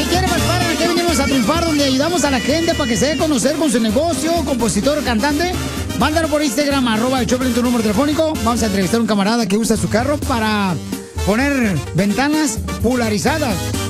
Si quiere participar, aquí venimos a triunfar, donde ayudamos a la gente para que se dé a conocer con su negocio, compositor o cantante. Mándalo por Instagram, @el Choplin, tu número telefónico. Vamos a entrevistar a un camarada que usa su carro para poner ventanas polarizadas.